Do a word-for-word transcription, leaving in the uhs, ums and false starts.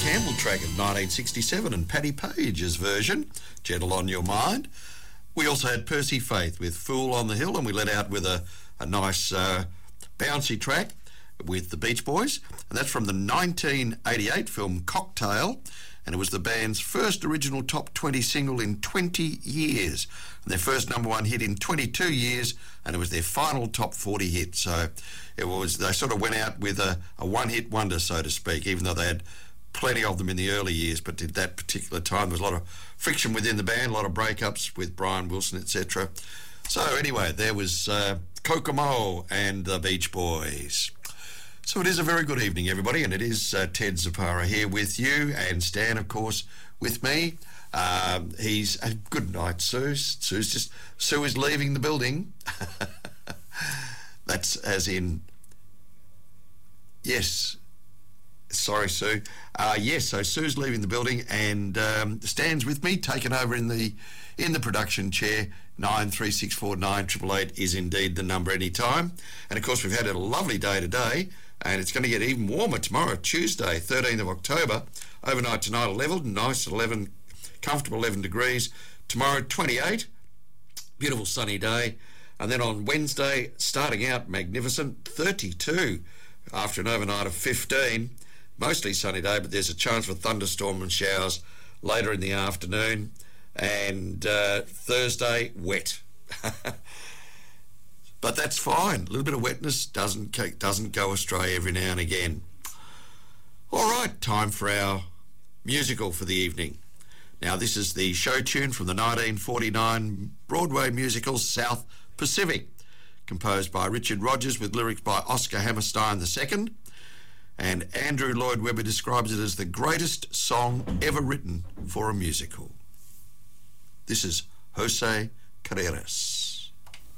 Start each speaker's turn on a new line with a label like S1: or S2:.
S1: Campbell track of nineteen sixty-seven and Paddy Page's version, Gentle on Your Mind. We also had Percy Faith with Fool on the Hill, and we let out with a, a nice uh, bouncy track with the Beach Boys, and that's from the nineteen eighty-eight film Cocktail, and it was the band's first original top twenty single in twenty years, and their first number one hit in twenty-two years, and it was their final top forty hit. So it was, they sort of went out with a, a one-hit wonder, so to speak, even though they had plenty of them in the early years, but at that particular time there was a lot of friction within the band, a lot of breakups with Brian Wilson, et cetera. So anyway, there was uh, Kokomo and the Beach Boys. So it is a very good evening, everybody, and it is uh, Ted Zapara here with you, and Stan, of course, with me. Um, he's uh, good night, Sue. Sue's just Sue is leaving the building. That's as in yes. Sorry, Sue. Uh, yes, so Sue's leaving the building, and um, Stan's with me, taken over in the in the production chair. Nine three six four nine triple eight is indeed the number any time. And of course, we've had a lovely day today, and it's going to get even warmer tomorrow, Tuesday, thirteenth of October. Overnight tonight, eleven, nice eleven, comfortable eleven degrees. Tomorrow, twenty-eight, beautiful sunny day. And then on Wednesday, starting out magnificent, thirty-two after an overnight of fifteen. Mostly sunny day, but there's a chance for thunderstorm and showers later in the afternoon. And uh, Thursday, wet. But that's fine. A little bit of wetness doesn't doesn't go astray every now and again. All right, time for our musical for the evening. Now, this is the show tune from the nineteen forty-nine Broadway musical South Pacific, composed by Richard Rodgers with lyrics by Oscar Hammerstein the Second. And Andrew Lloyd Webber describes it as the greatest song ever written for a musical. This is Jose Carreras.